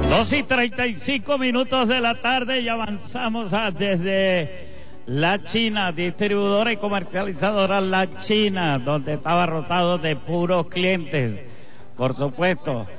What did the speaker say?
2:35 de la tarde y avanzamos desde La China, distribuidora y comercializadora La China, donde estaba rotado de puros clientes. Por supuesto,